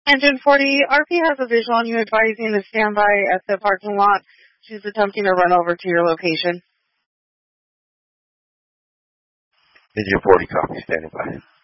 Engine 40, RP has a visual on you advising to stand by at the parking lot. She's attempting to run over to your location. Engine 40 copy, standing by.